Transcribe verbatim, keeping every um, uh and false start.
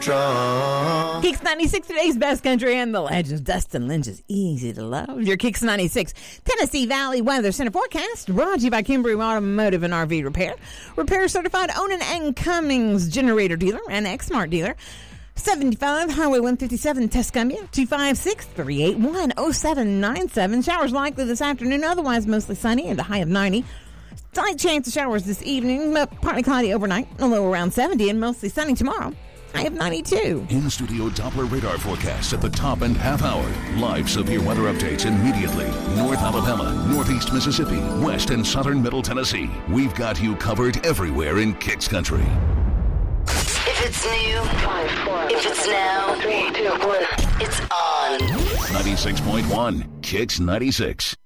Strong. Kicks ninety-six, today's best country and the legends. Dustin Lynch is easy to love. Your Kicks ninety-six Tennessee Valley Weather Center forecast brought to you by Kimbrough Automotive and R V Repair. Repair certified Onan and Cummings generator dealer and Exmart dealer. seventy-five Highway one fifty-seven, Tuscumbia, two five six, three eight one, oh seven nine seven. Showers likely this afternoon, otherwise mostly sunny and a high of ninety. Slight chance of showers this evening, but partly cloudy overnight, a low around seventy, and mostly sunny tomorrow. I have ninety-two. In-studio Doppler radar forecast at the top and half hour. Live severe weather updates immediately. North Alabama, Northeast Mississippi, West and Southern Middle Tennessee. We've got you covered everywhere in Kicks Country. If it's new, five, four, if it's now, three, two, one, it's on. ninety-six point one, Kicks ninety-six.